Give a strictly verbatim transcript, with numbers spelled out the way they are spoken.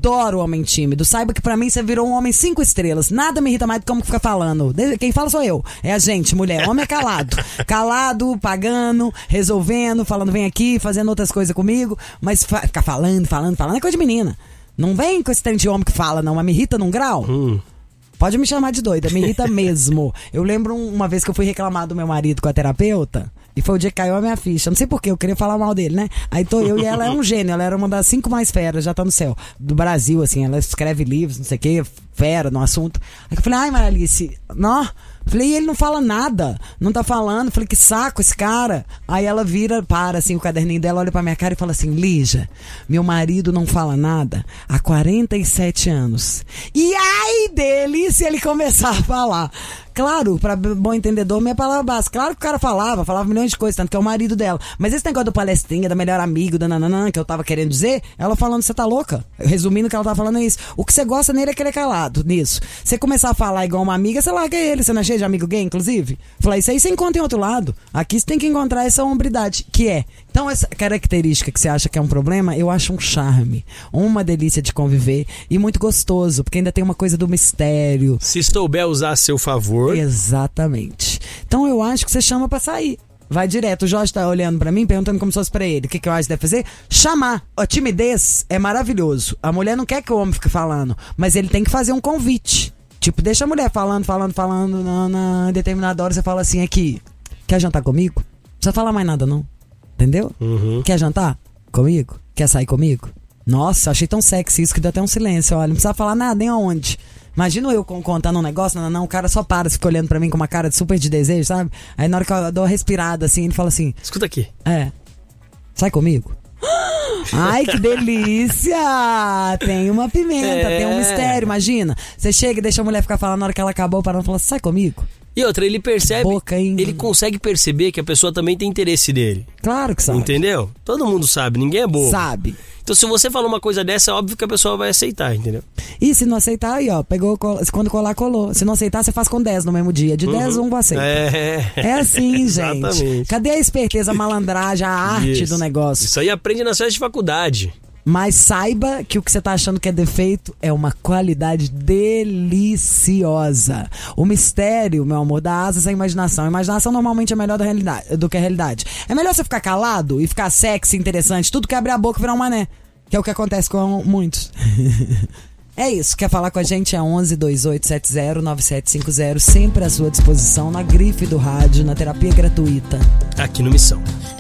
adoro homem tímido. Saiba que pra mim você virou um homem cinco estrelas. Nada me irrita mais do que como ficar falando. Quem fala sou eu. É a gente, mulher. Homem é calado. Calado, pagando, resolvendo, falando vem aqui, fazendo outras coisas comigo. Mas fa- ficar falando, falando, falando é coisa de menina. Não vem com esse trem de homem que fala, não. Mas me irrita num grau. Hum. Pode me chamar de doida, me irrita mesmo. Eu lembro uma vez que eu fui reclamar do meu marido com a terapeuta, e foi o dia que caiu a minha ficha. Não sei porquê, eu queria falar mal dele, né? Aí tô eu e ela é um gênio, ela era uma das cinco mais feras, já tá no céu, do Brasil, assim, ela escreve livros, não sei o que, fera no assunto. Aí eu falei, ai, Maria Alice, não... Falei, ele não fala nada, não tá falando. Falei, que saco esse cara. Aí ela vira, para assim, o caderninho dela, olha pra minha cara e fala assim, Lígia, meu marido não fala nada há quarenta e sete anos. E ai dele se ele começar a falar. Claro, pra bom entendedor, minha palavra básica. Claro que o cara falava, falava milhões de coisas, tanto que é o marido dela. Mas esse negócio do palestrinha, da melhor amigo, da nananã, que eu tava querendo dizer, ela falando, você tá louca? Resumindo o que ela tava falando é isso. O que você gosta nele é querer calado, nisso. Você começar a falar igual uma amiga, você larga ele. Você não é cheio de amigo gay, inclusive? Falar, isso aí você encontra em outro lado. Aqui você tem que encontrar essa hombridade, que é. Então, essa característica que você acha que é um problema, eu acho um charme. Uma delícia de conviver e muito gostoso, porque ainda tem uma coisa do mistério. Se souber usar a seu favor. Exatamente. Então eu acho que você chama pra sair. Vai direto. O Jorge tá olhando pra mim, perguntando como se fosse pra ele. O que, que eu acho que deve fazer? Chamar. A timidez é maravilhoso. A mulher não quer que o homem fique falando, mas ele tem que fazer um convite. Tipo, deixa a mulher falando, falando, falando. Na, na determinada hora você fala assim, aqui, quer jantar comigo? Não precisa falar mais nada, não. Entendeu? Uhum. Quer jantar comigo? Quer sair comigo? Nossa, achei tão sexy isso que deu até um silêncio. Olha, não precisa falar nada, nem aonde. Imagina eu contando um negócio, não, não, o cara só para, fica olhando pra mim com uma cara de super de desejo, sabe? Aí na hora que eu dou uma respirada assim, ele fala assim, escuta aqui. É, sai comigo? Ai, que delícia! Tem uma pimenta, É. tem um mistério, imagina. Você chega e deixa a mulher ficar falando, na hora que ela acabou, para não falar, sai comigo? E outra, ele percebe, Boca, hein? ele consegue perceber que a pessoa também tem interesse nele. Claro que sabe. Entendeu? Todo mundo sabe, ninguém é bobo. Sabe. Então se você fala uma coisa dessa, é óbvio que a pessoa vai aceitar, entendeu? E se não aceitar, aí ó, pegou, cola, quando colar, colou. Se não aceitar, você faz com dez no mesmo dia. De dez, um você aceita. É, é assim, gente. Exatamente. Cadê a esperteza, a malandragem, a arte Isso. do negócio? Isso aí aprende nas festas de faculdade. Mas saiba que o que você tá achando que é defeito é uma qualidade deliciosa. O mistério, meu amor, dá asas à imaginação. A imaginação normalmente é melhor da realidade, do que a realidade. É melhor você ficar calado e ficar sexy, interessante, tudo que abrir a boca virar um mané. Que é o que acontece com muitos. É isso. Quer falar com a gente? É onze, dois oito sete zero, nove sete cinco zero. Sempre à sua disposição, na grife do rádio, na terapia gratuita. Aqui no Missão.